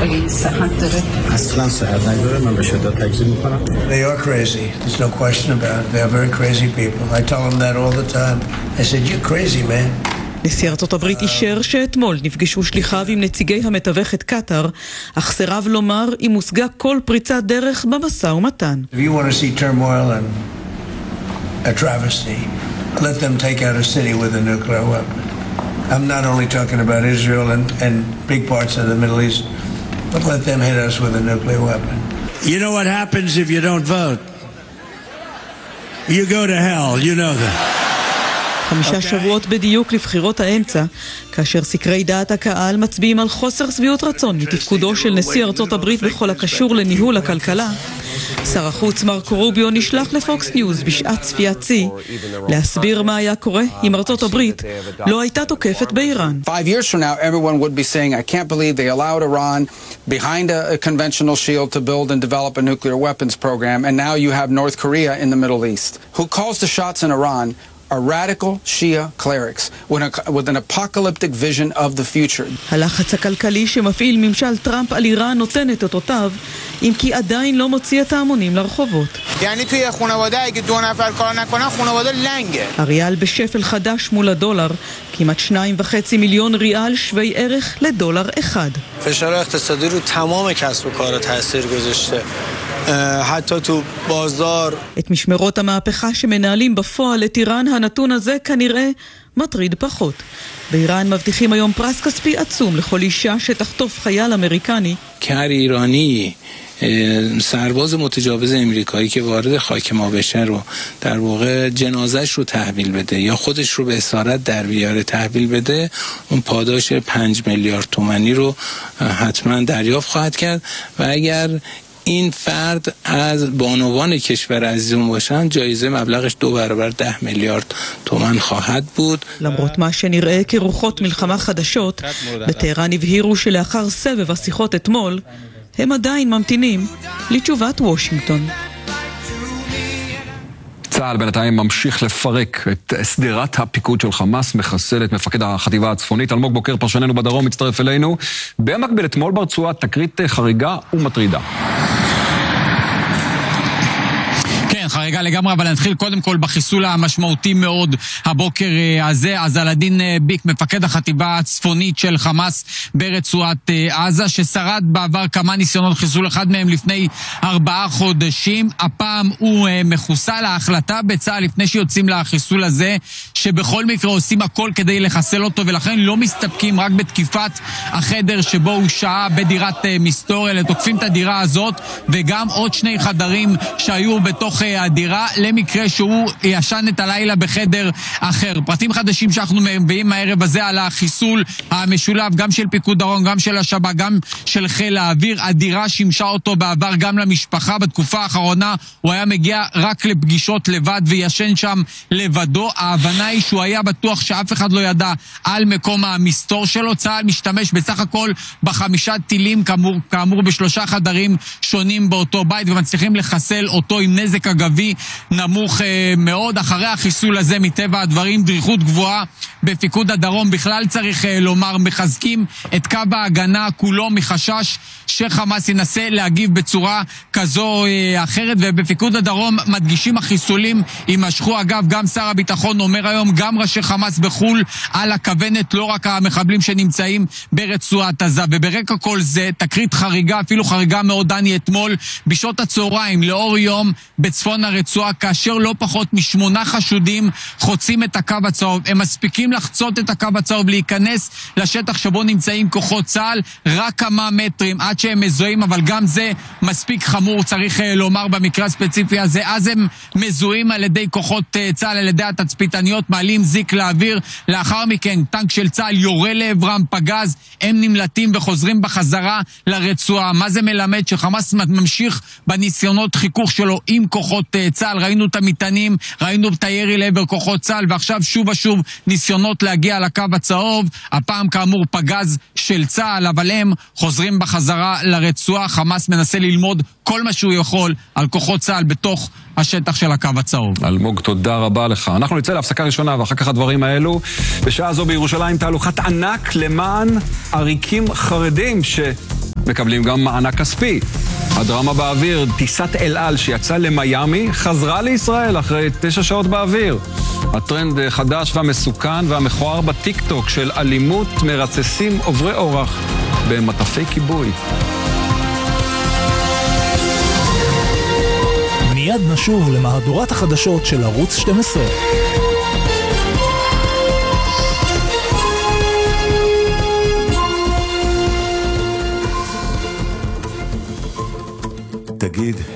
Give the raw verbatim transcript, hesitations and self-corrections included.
اگه صحت داره اصلا صحت نداره من به شدت تکذیب میکنم. They are crazy. There's no question about it. They are very crazy people. I tell them that all the time. I said, you're crazy, man. נשיא ארצות הברית אישר שאתמול נפגשו שליחיו עם נציגי המתווכת קטר, אך סירב לומר אם הושגה כל פריצת דרך במשא ומתן. If you want to see turmoil and a travesty, let them take out a city with a nuclear weapon. I'm not only talking about Israel and, and big parts of the Middle East, but let them hit us with a nuclear weapon. You know what happens if you don't vote? You go to hell, you know that. חמישה שבועות בדיוק לבחירות האמצע, כאשר סקרי דעת הקהל מצביעים על חוסר שביעות רצון מתפקודו של נשיא ארצות הברית בכל הקשור לניהול הכלכלה, שר החוץ מרקו רוביו נשלח לפוקס ניוז בשעת צפיית שיא להסביר מה היה קורה אם ארצות הברית לא הייתה תוקפת באיראן. Five years from now, everyone would be saying, I can't believe they allowed Iran behind a, a conventional shield to build and develop a nuclear weapons program, and now you have North Korea in the Middle East. Who calls the shots in Iran are radical Shia clerics with, a, with an apocalyptic vision of the future. הלחץ הכלכלי שמפעיל ממשל טראמפ על איראן נותן את אותותיו, אם כי עדיין לא מוציא את ההמונים לרחובות. یعنی توی خانواده اگه دو نفر کار نکنن خانواده لنگه. הריאל בשפל חדש מול הדולר, כמעט שניים וחצי מיליון ריאל שווי ערך לדולר אחד. فشار اقتصادی رو تمام کسب و کارها تاثیر گذاشته. حتی تو بازار. את משמרות המהפכה שמנהלים בפועל את איראן הנתון הזה כנראה מטריד פחות. באיראן מבטיחים היום פרס כספי עצום לכל אישה שתחטוף חייל אמריקני. هر ایرانی سرباز متجاوز امریکایی که وارد خاک ما بشه رو در واقع جنازش رو تحویل بده یا خودش رو به اسارت در بیاره تحویل بده، اون پاداش پنج میلیارد تومانی رو حتما دریافت خواهد کرد و اگر این فرد از بانوان کشور عزیزمون باشن جایزه مبلغش دو برابر ده میلیارد تومان خواهد بود. למרות מה שנראה כרוחות מלחמה חדשות, בטהרן הבהירו שלאחר סבב השיחות אתמול הם עדיין ממתינים לתשובת וושינגטון. צה"ל בינתיים ממשיך לפרק את סדרת הפיקוד של חמאס, מחסל את מפקד החטיבה הצפונית. אלמוג בוקר פרשננו בדרום מצטרף אלינו. במקביל אתמול ברצועה תקרית חריגה ומטרידה. חריגה לגמרי, אבל נתחיל קודם כל בחיסול המשמעותי מאוד הבוקר הזה. אז אלדין ביק, מפקד החטיבה הצפונית של חמאס ברצועת עזה, ששרד בעבר כמה ניסיונות חיסול, אחד מהם לפני ארבעה חודשים. הפעם הוא מחוסל. ההחלטה בצה"ל לפני שיוצאים לחיסול הזה, שבכל מקרה עושים הכל כדי לחסל אותו, ולכן לא מסתפקים רק בתקיפת החדר שבו הוא שעה בדירת מסתור, אלא תוקפים את הדירה הזאת וגם עוד שני חדרים שהיו בתוך הדירה, למקרה שהוא ישן את הלילה בחדר אחר. פרטים חדשים שאנחנו מביאים הערב הזה על החיסול המשולב, גם של פיקוד דרום, גם של השב"כ, גם של חיל האוויר. הדירה שימשה אותו בעבר גם למשפחה. בתקופה האחרונה הוא היה מגיע רק לפגישות לבד וישן שם לבדו. ההבנה היא שהוא היה בטוח שאף אחד לא ידע על מקום המסתור שלו. צה"ל משתמש בסך הכל בחמישה טילים, כאמור, כאמור בשלושה חדרים שונים באותו בית, ומצליחים לחסל אותו עם נזק אגבי נמוך אה, מאוד. אחרי החיסול הזה, מטבע הדברים, דריכות גבוהה בפיקוד הדרום. בכלל צריך אה, לומר, מחזקים את קו ההגנה כולו מחשש שחמאס ינסה להגיב בצורה כזו או אה, אחרת, ובפיקוד הדרום מדגישים החיסולים יימשכו. אגב, גם שר הביטחון אומר היום, גם ראשי חמאס בחול על הכוונת, לא רק המחבלים שנמצאים ברצועת עזה. וברקע כל זה, תקרית חריגה, אפילו חריגה מאוד, דני, אתמול בשעות הצהריים לאור יום בצפון הרצועה, כאשר לא פחות משמונה חשודים חוצים את הקו הצהוב. הם מספיקים לחצות את הקו הצהוב, להיכנס לשטח שבו נמצאים כוחות צה"ל, רק כמה מטרים עד שהם מזוהים, אבל גם זה מספיק חמור, צריך לומר, במקרה הספציפי הזה. אז הם מזוהים על ידי כוחות צה"ל, על ידי התצפיתניות, מעלים זיק לאוויר. לאחר מכן טנק של צה"ל יורה לעברם פגז, הם נמלטים וחוזרים בחזרה לרצועה. מה זה מלמד? שחמאס ממשיך בניסיונות חיכוך שלו עם כוחות צה"ל. ראינו את המטענים, ראינו את הירי לעבר כוחות צה"ל, ועכשיו שוב ושוב ניסיונות להגיע לקו הצהוב, הפעם כאמור פגז של צה"ל, אבל הם חוזרים בחזרה לרצועה. חמאס מנסה ללמוד כל מה שהוא יכול על כוחות צה"ל בתוך השטח של הקו הצהוב. אלמוג, תודה רבה לך. אנחנו נצא להפסקה ראשונה ואחר כך הדברים האלו. בשעה זו בירושלים תהלוכת ענק למען עריקים חרדים ש... מקבלים גם מענק כספי. הדרמה באוויר, טיסת אל על שיצאה למיימי, חזרה לישראל אחרי תשע שעות באוויר. הטרנד חדש והמסוכן והמכוער בטיק-טוק של אלימות מרצסים עוברי אורח במטפי כיבוי. מיד נשוב למהדורת החדשות של ערוץ שתים עשרה. תגיד,